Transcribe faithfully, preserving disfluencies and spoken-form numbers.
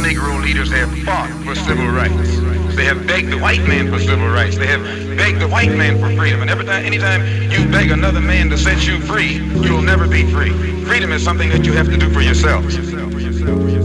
Negro leaders have fought for civil rights. They have begged the white man for civil rights. They have begged the white man for freedom. And every time, anytime you beg another man to set you free, you'll never be free. Freedom is something that you have to do for yourself.